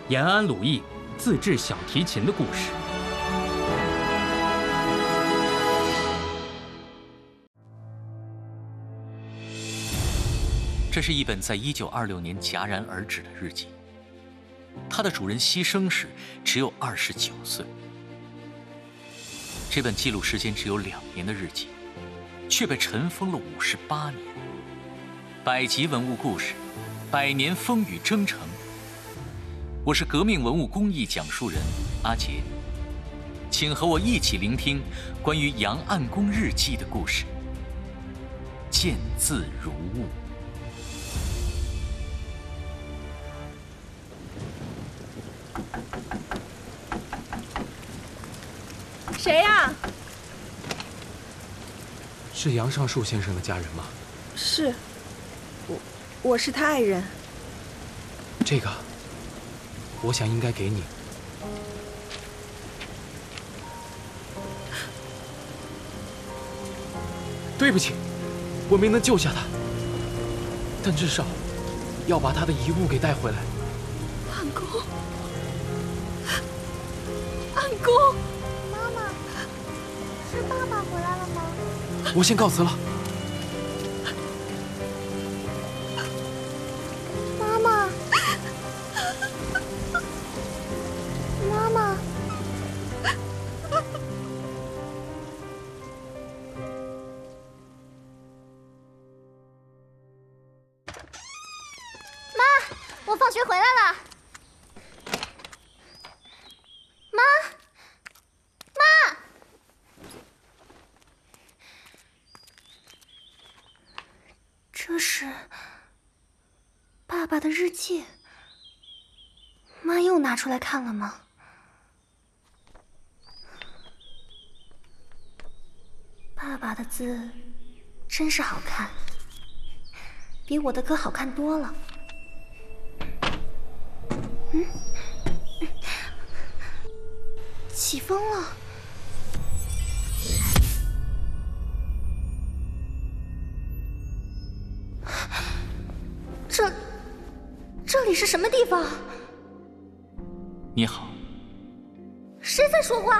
延安鲁艺自制小提琴的故事。 这是一本在1926年戛然而止的日记，它的主人牺牲时只有29岁。这本记录时间只有2年的日记，却被尘封了58年。百集文物故事，100年风雨征程。我是革命文物工艺讲述人阿杰，请和我一起聆听关于杨暗公日记的故事。见字如晤。 谁呀？ 是杨尚树先生的家人吗？ 是，我是他爱人。 这个，我想应该给你。对不起，我没能救下他，但至少要把他的遗物给带回来。 暗公，暗公。 是爸爸回来了吗？ 我先告辞了。 妈妈，妈妈，妈，我放学回来了。这是爸爸的日记，妈又拿出来看了吗？爸爸的字真是好看，比我的歌好看多了。起风了。这里是什么地方？ 你好。 谁在说话？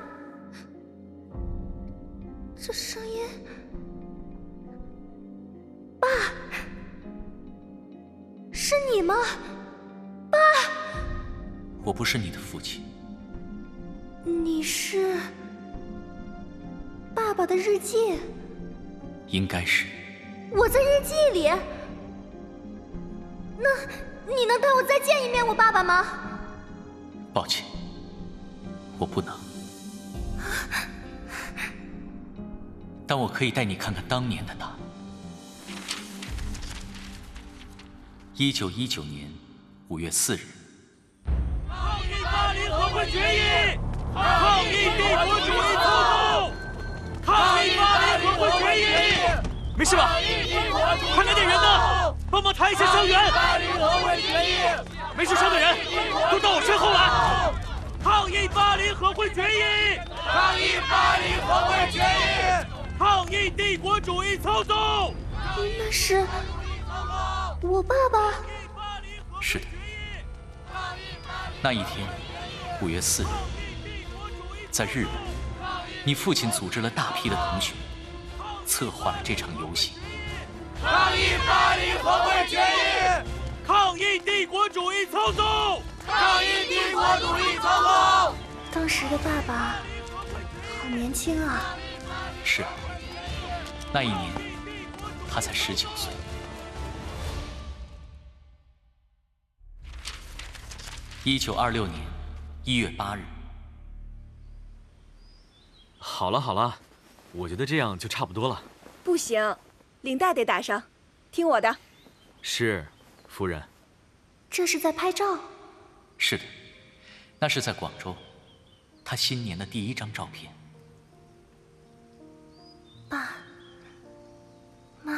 这声音，爸，是你吗？爸， 我不是你的父亲。 你是爸爸的日记？ 应该是。 我在日记里。那你能带我再见一面我爸爸吗？ 抱歉，我不能。但我可以带你看看当年的他。1919年5月4日。 抗议巴黎和会决议！抗议帝国主义操纵！抗议巴黎和会决议！没事吧？看那点人呢！帮忙抬一些伤员！没受伤的人都到我身后来！抗议巴黎和会决议！抗议巴黎和会决议！抗议帝国主义操纵！ 那是我爸爸。 是的。那一天，5月4日，在日本，你父亲组织了大批的同学，策划了这场游行。 抗议巴黎和会决议！抗议帝国主义操纵！抗议帝国主义操纵！ 当时的爸爸好年轻啊。 是，那一年他才19岁。1926年1月8日。 好了好了，我觉得这样就差不多了。 不行，领带得打上，听我的。 是，夫人。 这是在拍照？ 是的，那是在广州，他新年的第1张照片。 爸妈，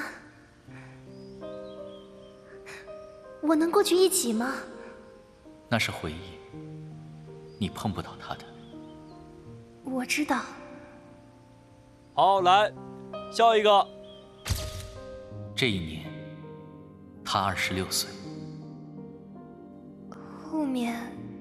我能过去一起吗？ 那是回忆，你碰不到他的。 我知道。 好，来，下一个。 这一年，他26岁。 后面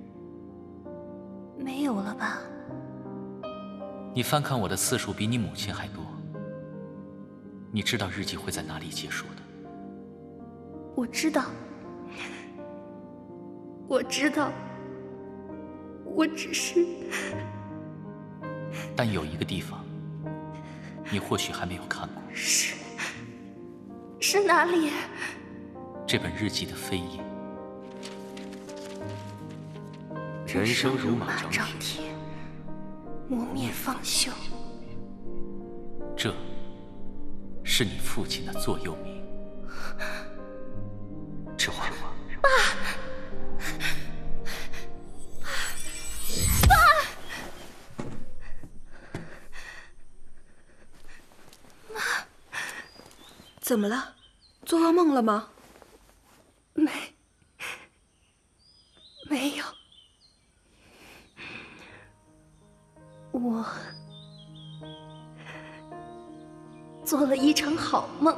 没有了吧？ 你翻看我的次数比你母亲还多。你知道日记会在哪里结束的？ 我知道，我知道，我只是…… 但有一个地方，你或许还没有看过。 是哪里？ 这本日记的扉页。 人生如马张铁，磨灭方休。 这是你父亲的座右铭。这话， 爸，妈， 怎么了？做噩梦了吗？ 没有。我做了一场好梦。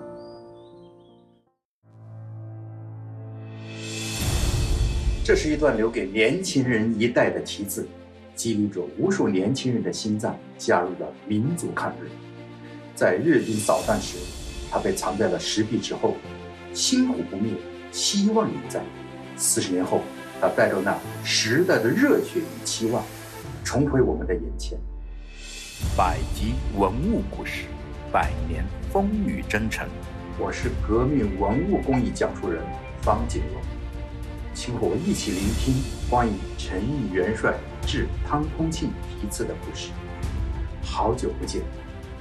这是一段留给年轻人一代的题字，激励着无数年轻人的心脏，加入了民族抗日。在日军扫荡时，它被藏在了石壁之后，星火不灭，希望永在。40年后，它带着那时代的热血与期望，重回我们的眼前。 百集文物故事，100年风雨征程。 我是革命文物工艺讲述人方锦荣，请和我一起聆听关于陈毅元帅致汤通庆题词的故事。好久不见。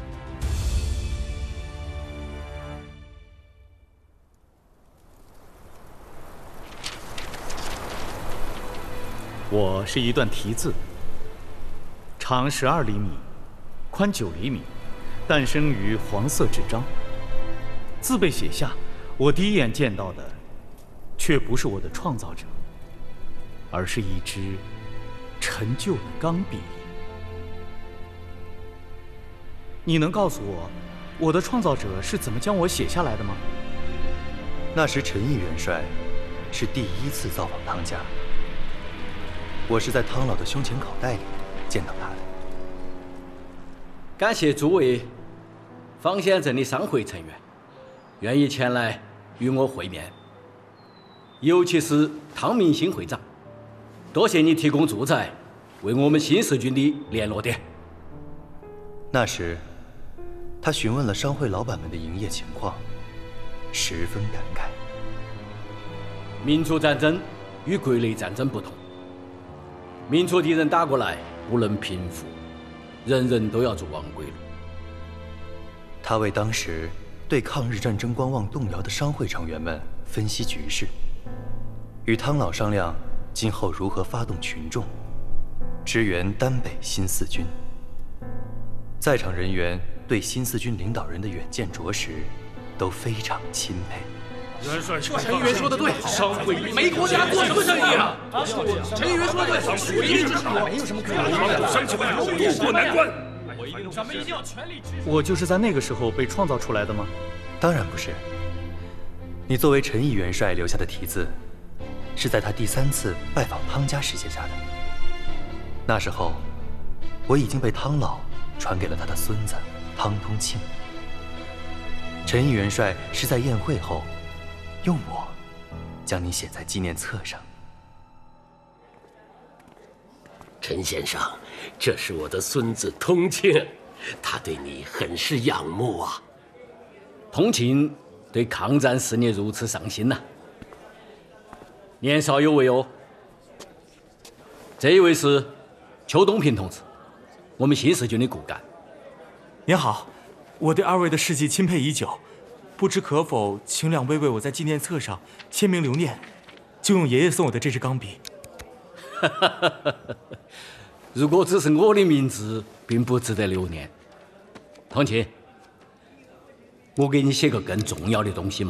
我是一段题字，长12厘米，宽9厘米，诞生于黄色纸张。字被写下，我第一眼见到的，却不是我的创造者，而是一支陈旧的钢笔。你能告诉我，我的创造者是怎么将我写下来的吗？ 那时陈毅元帅是第1次造访汤家。我是在汤老的胸前口袋里见到他的。 感谢诸位方县镇的商会成员愿意前来与我会面，尤其是汤明兴会长，多谢你提供住宅，为我们新四军的联络点。 那时，他询问了商会老板们的营业情况，十分感慨。 民族战争与国内战争不同。民族敌人打过来不能平复，人人都要走亡归路。 他为当时对抗日战争观望动摇的商会成员们分析局势，与汤老商量今后如何发动群众，支援丹北新四军。在场人员对新四军领导人的远见卓识都非常钦佩。 陈议员说的对，商会没国家做什么生意啊？陈议员说的对，商会一定是没有什么可能，商起来渡过难关。咱们一定要全力支持。 我就是在那个时候被创造出来的吗？ 当然不是。你作为陈毅元帅留下的题字，是在他第3次拜访汤家时写下的。那时候，我已经被汤老传给了他的孙子汤通庆。陈毅元帅是在宴会后，用我将你写在纪念册上。 陈先生，这是我的孙子通庆，他对你很是仰慕啊。 通庆对抗战事业如此上心呐，年少有为哦。这一位是邱东平同志，我们新四军的骨干。 您好，我对2位的事迹钦佩已久，不知可否请2位为我在纪念册上签名留念，就用爷爷送我的这支钢笔。 如果只是我的名字，并不值得留念。通庆，我给你写个更重要的东西嘛。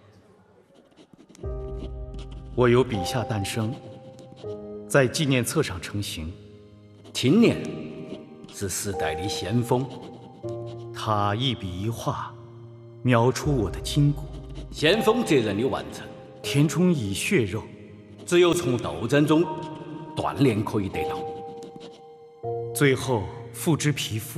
我由笔下诞生，在纪念册上成型。 青年是时代的先锋， 他一笔一画，描出我的筋骨。 先锋责任的完成， 填充以血肉， 只有从斗争中锻炼可以得到， 最后复之皮肤。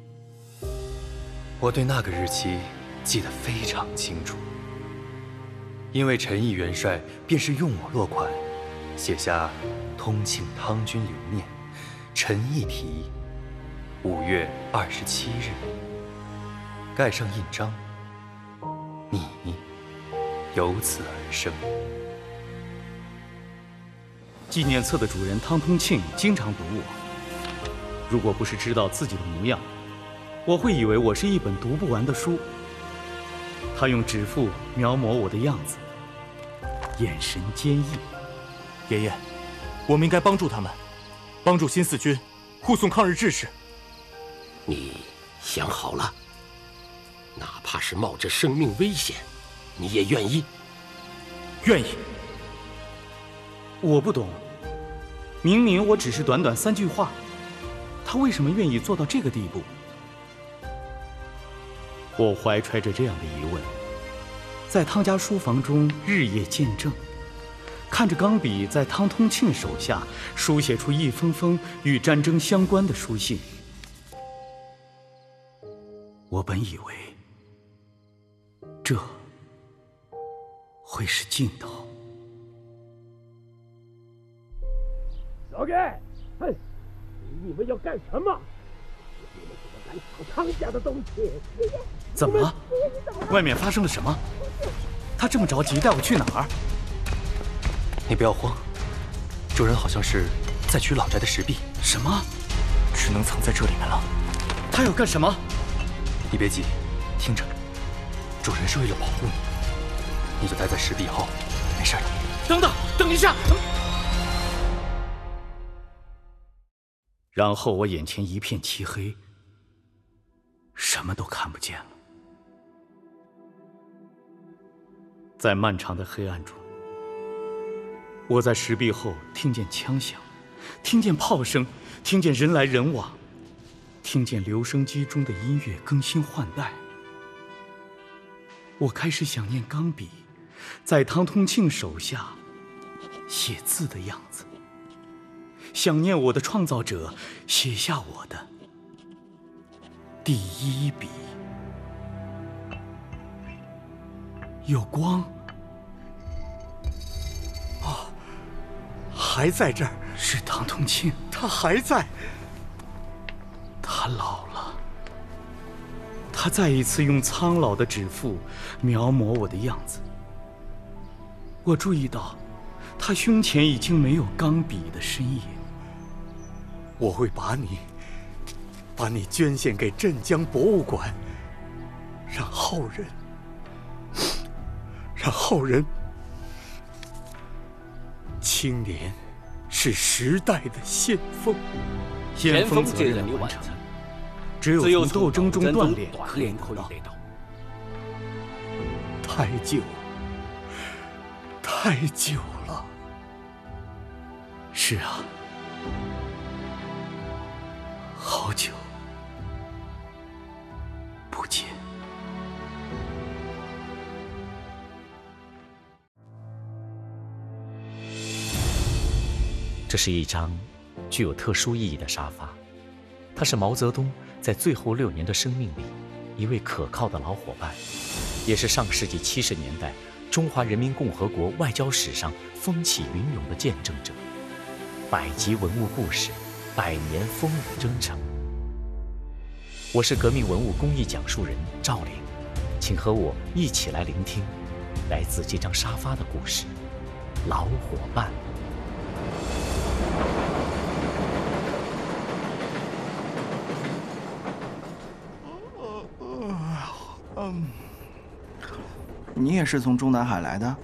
我对那个日期记得非常清楚，因为陈毅元帅便是用我落款，写下“通庆汤军留念，陈毅题，5月27日”，盖上印章，你由此而生。 纪念册的主人汤通庆经常读我，如果不是知道自己的模样，我会以为我是一本读不完的书。他用指腹描摹我的样子，眼神坚毅。 爷爷，我们应该帮助他们，帮助新四军护送抗日志士。 你想好了？哪怕是冒着生命危险，你也愿意？ 愿意。 我不懂，明明我只是短短3句话，他为什么愿意做到这个地步？我怀揣着这样的疑问，在汤家书房中日夜见证，看着钢笔在汤通庆手下书写出一封封与战争相关的书信。我本以为这会是尽头。 老盖，嘿，你们要干什么？你们怎么敢抢汤家的东西？ 怎么了？外面发生了什么？他这么着急带我去哪儿？ 你不要慌，主人好像是在取老宅的石壁。 什么？ 只能藏在这里面了。 他要干什么？ 你别急，听着，主人是为了保护你，你就待在石壁后，没事的。 等等，等一下！然后我眼前一片漆黑，什么都看不见了。在漫长的黑暗中，我在石壁后听见枪响，听见炮声，听见人来人往，听见留声机中的音乐更新换代。我开始想念钢笔在汤通庆手下写字的样子，想念我的创造者写下我的第一笔。有光。 哦，还在这儿。 是汤通庆， 他还在。 他老了。他再一次用苍老的指腹描摹我的样子。我注意到，他胸前已经没有钢笔的身影。 我会把你捐献给镇江博物馆，让后人，青年是时代的先锋， 先锋责任的完成，只有从斗争中锻炼可以得到。 太久了。 是啊，好久不见。 这是一张具有特殊意义的沙发，它是毛泽东在最后6年的生命里一位可靠的老伙伴，也是上世纪70年代中华人民共和国外交史上风起云涌的见证者。百集文物故事，100年风雨征程。我是革命文物公益讲述人赵玲，请和我一起来聆听来自这张沙发的故事——老伙伴。 你也是从中南海来的？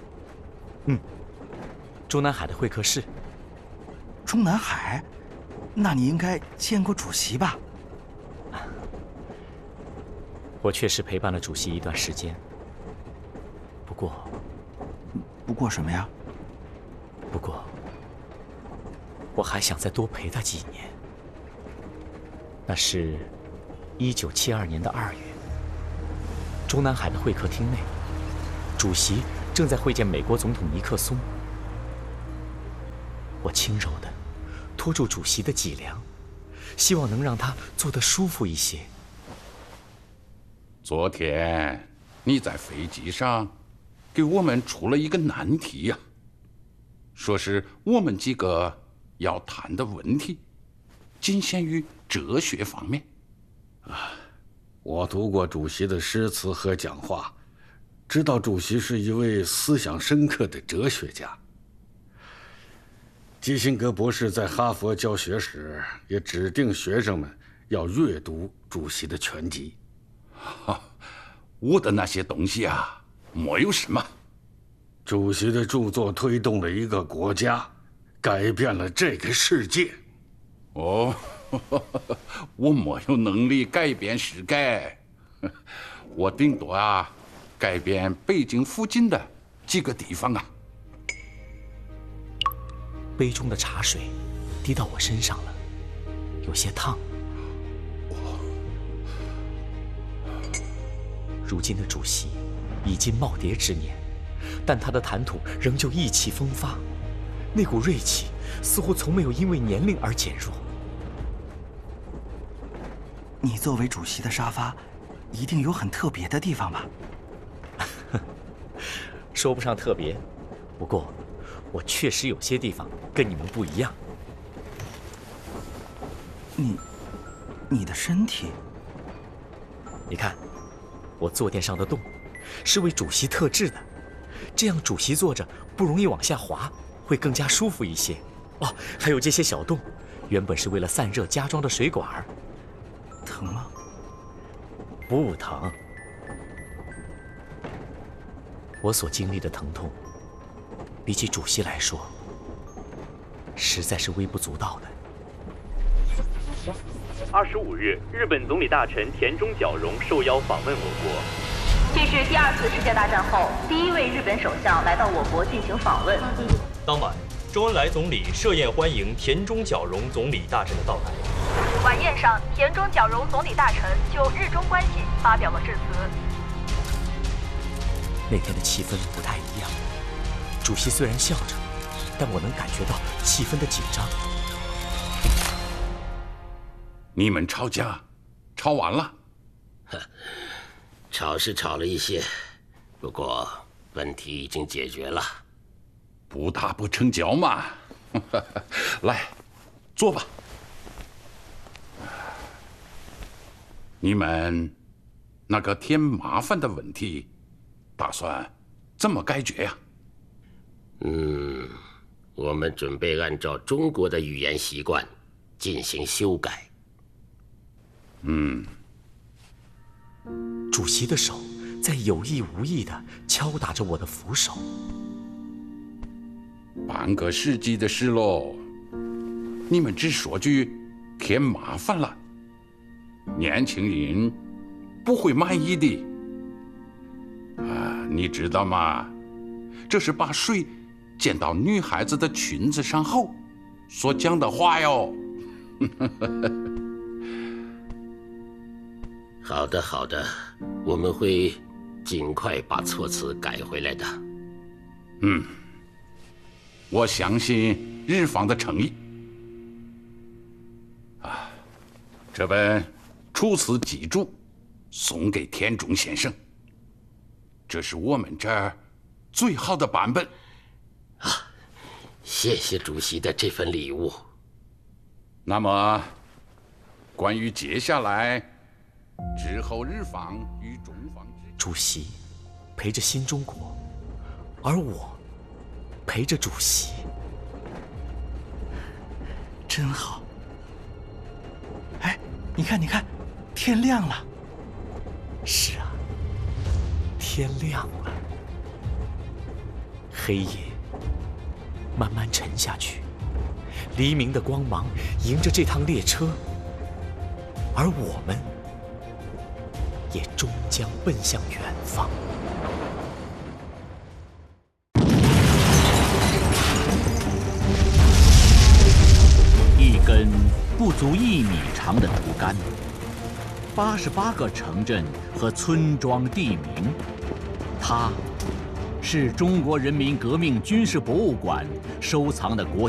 中南海的会客室。 中南海？那你应该见过主席吧？ 我确实陪伴了主席一段时间， 不过什么呀？ 不过，我还想再多陪他几年。那是1972年的2月，中南海的会客厅内，主席正在会见美国总统尼克松。 我轻柔地拖住主席的脊梁，希望能让他坐得舒服一些。 昨天你在飞机上给我们出了一个难题呀，说是我们几个要谈的问题仅限于哲学方面。 我读过主席的诗词和讲话，知道主席是一位思想深刻的哲学家。基辛格博士在哈佛教学时也指定学生们要阅读主席的全集。 我的那些东西啊，没有什么。 主席的著作推动了一个国家，改变了这个世界。 哦，我没有能力改变世界，我顶多啊改变北京附近的几个地方啊。 杯中的茶水滴到我身上了，有些烫。如今的主席已经耄耋之年，但他的谈吐仍旧意气风发，那股锐气似乎从没有因为年龄而减弱。 你作为主席的沙发，一定有很特别的地方吧？ 说不上特别，不过我确实有些地方跟你们不一样。 你的身体， 你看，我坐垫上的洞是为主席特制的，这样主席坐着不容易往下滑，会更加舒服一些。哦，还有这些小洞，原本是为了散热加装的水管。 疼吗？ 不疼。我所经历的疼痛，比起主席来说，实在是微不足道的。 25日，日本总理大臣田中角荣受邀访问我国。 这是第2次世界大战后第1位日本首相来到我国进行访问。 当晚，周恩来总理设宴欢迎田中角荣总理大臣的到来。 晚宴上，田中角荣总理大臣就日中关系发表了致辞。 那天的气氛不太一样，主席虽然笑着，但我能感觉到气氛的紧张。 你们吵架，吵完了？ 吵是吵了一些，不过问题已经解决了。 不打不成交嘛。来，坐吧。你们那个添麻烦的问题，打算怎么解决呀？ 我们准备按照中国的语言习惯进行修改。 主席的手在有意无意地敲打着我的扶手。 半个世纪的事喽，你们只说句添麻烦了，年轻人不会满意的。你知道吗？这是把水溅到女孩子的裙子上后所讲的话哟。 好的，好的，我们会尽快把措辞改回来的。 我相信日方的诚意。这本《楚辞集注》送给田中先生，这是我们这儿最好的版本。 谢谢主席的这份礼物。 那么，关于接下来之后日方与中方主席陪着新中国，而我陪着主席， 真好。哎，你看，你看，天亮了。 是啊，天亮了。黑夜慢慢沉下去，黎明的光芒迎着这趟列车，而我们也终将奔向远方。 一根不足1米长的竹竿，88个城镇和村庄地名，它是中国人民革命军事博物馆收藏的国